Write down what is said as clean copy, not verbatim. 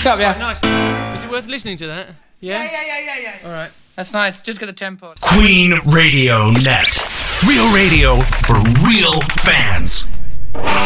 Shut up, yeah. Nice. Is it worth listening to that? Yeah? Yeah. All right. That's nice. Just get the tempo. Queen Radio Net. Real radio for real fans.